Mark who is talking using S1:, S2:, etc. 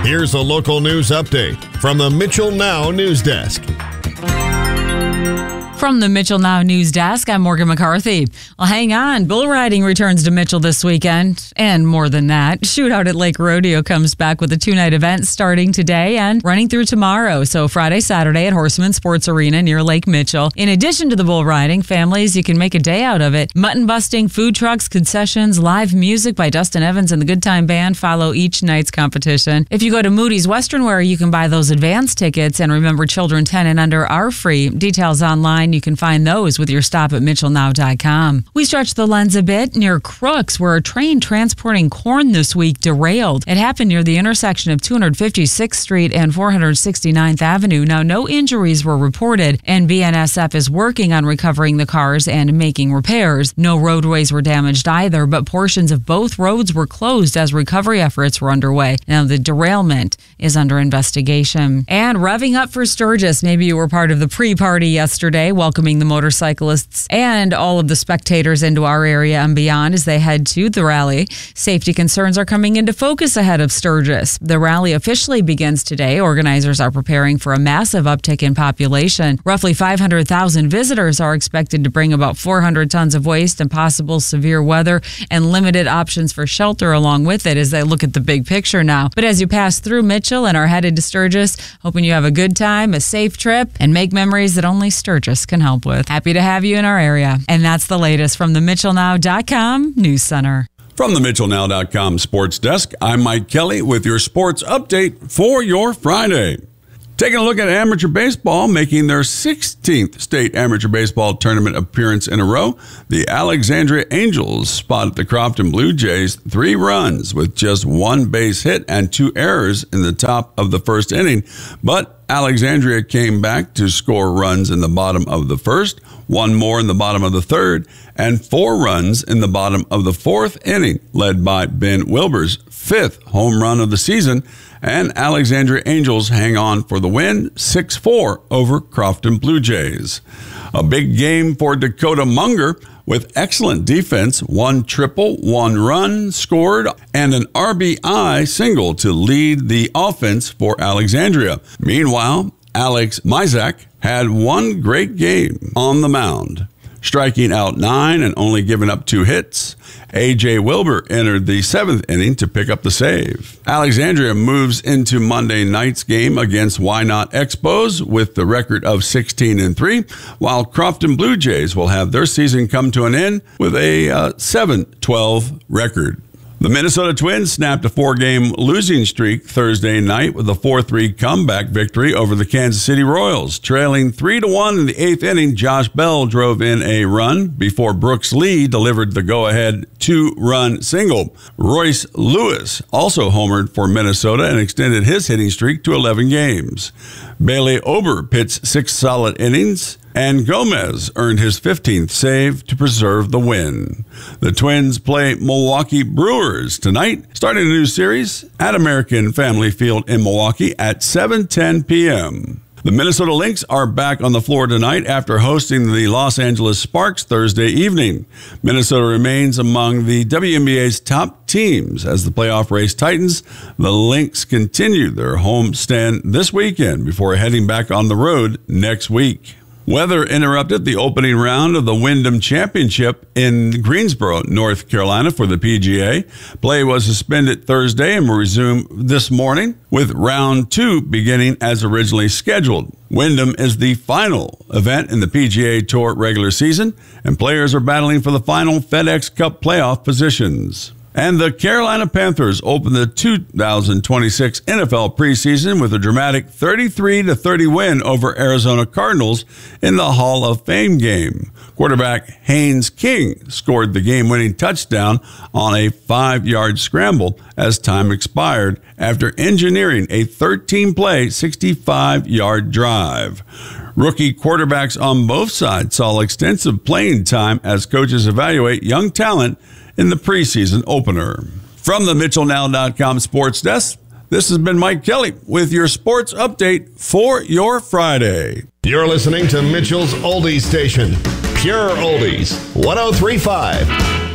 S1: Here's a local news update from the Mitchell Now News Desk.
S2: From the Mitchell Now News Desk, I'm Morgan McCarthy. Well, hang on. Bull riding returns to Mitchell this weekend. And more than that, Shootout at Lake Rodeo comes back with a 2-night event starting today and running through tomorrow. So Friday, Saturday at Horseman Sports Arena near Lake Mitchell. In addition to the bull riding, families, you can make a day out of it. Mutton busting, food trucks, concessions, live music by Dustin Evans and the Good Time Band follow each night's competition. If you go to Moody's Western Wear, you can buy those advance tickets. And remember, children 10 and under are free. Details online. You can find those with your stop at mitchellnow.com. We stretch the lens a bit near Crooks, where a train transporting corn this week derailed. It happened near the intersection of 256th Street and 469th Avenue. Now, no injuries were reported, and BNSF is working on recovering the cars and making repairs. No roadways were damaged either, but portions of both roads were closed as recovery efforts were underway. Now, the derailment is under investigation. And revving up for Sturgis. Maybe you were part of the pre-party yesterday, welcoming the motorcyclists and all of the spectators into our area and beyond as they head to the rally. Safety concerns are coming into focus ahead of Sturgis. The rally officially begins today. Organizers are preparing for a massive uptick in population. Roughly 500,000 visitors are expected to bring about 400 tons of waste and possible severe weather and limited options for shelter along with it as they look at the big picture now. But as you pass through Mitchell and are headed to Sturgis, hoping you have a good time, a safe trip, and make memories that only Sturgis can help with. Happy to have you in our area. And that's the latest from the MitchellNow.com News Center.
S3: From the MitchellNow.com Sports Desk, I'm Mike Kelly with your sports update for your Friday. Taking a look at amateur baseball, making their 16th state amateur baseball tournament appearance in a row, the Alexandria Angels spotted the Crofton Blue Jays 3 runs with just 1 base hit and 2 errors in the top of the first inning. But Alexandria came back to score runs in the bottom of the first, 1 more in the bottom of the third, and 4 runs in the bottom of the fourth inning, led by Ben Wilbur's 5th home run of the season. And Alexandria Angels hang on for the win, 6-4 over Crofton Blue Jays. A big game for Dakota Munger with excellent defense, 1 triple, 1 run scored, and an RBI single to lead the offense for Alexandria. Meanwhile, Alex Mizak had 1 great game on the mound, striking out 9 and only giving up 2 hits. A.J. Wilbur entered the 7th inning to pick up the save. Alexandria moves into Monday night's game against Why Not Expos with the record of 16-3, while Crofton Blue Jays will have their season come to an end with a 7-12 record. The Minnesota Twins snapped a 4-game losing streak Thursday night with a 4-3 comeback victory over the Kansas City Royals. Trailing 3-1 in the 8th inning, Josh Bell drove in a run before Brooks Lee delivered the go-ahead 2-run single. Royce Lewis also homered for Minnesota and extended his hitting streak to 11 games. Bailey Ober pitched 6 solid innings, and Gomez earned his 15th save to preserve the win. The Twins play Milwaukee Brewers tonight, starting a new series at American Family Field in Milwaukee at 7:10 p.m. The Minnesota Lynx are back on the floor tonight after hosting the Los Angeles Sparks Thursday evening. Minnesota remains among the WNBA's top teams as the playoff race tightens. The Lynx continue their homestand this weekend before heading back on the road next week. Weather interrupted the opening round of the Wyndham Championship in Greensboro, North Carolina for the PGA. Play was suspended Thursday and will resume this morning with round 2 beginning as originally scheduled. Wyndham is the final event in the PGA Tour regular season, and players are battling for the final FedEx Cup playoff positions. And the Carolina Panthers opened the 2026 NFL preseason with a dramatic 33-30 win over Arizona Cardinals in the Hall of Fame game. Quarterback Haynes King scored the game-winning touchdown on a 5-yard scramble as time expired after engineering a 13-play, 65-yard drive. Rookie quarterbacks on both sides saw extensive playing time as coaches evaluate young talent in the preseason opener. From the MitchellNow.com Sports Desk, this has been Mike Kelly with your sports update for your Friday.
S1: You're listening to Mitchell's Oldies Station, Pure Oldies, 103.5.